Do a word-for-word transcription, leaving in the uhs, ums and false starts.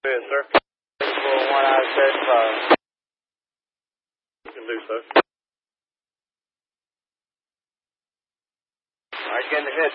Yes, sir. four one out of thirty-five. You can do so. All right, getting the head.